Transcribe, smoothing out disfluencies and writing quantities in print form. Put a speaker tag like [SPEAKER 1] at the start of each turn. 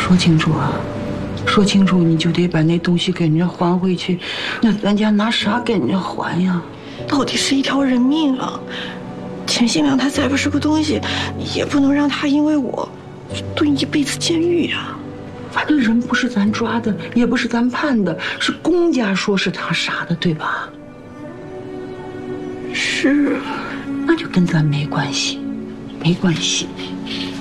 [SPEAKER 1] 说清楚啊！说清楚，你就得把那东西给人家还回去。那咱家拿啥给人家还呀？
[SPEAKER 2] 到底是一条人命啊！钱新良他再不是个东西，也不能让他因为我蹲一辈子监狱呀。
[SPEAKER 1] 反正人不是咱抓的，也不是咱判的，是公家说是他杀的，对吧？
[SPEAKER 2] 是，
[SPEAKER 1] 那就跟咱没关系，没关系。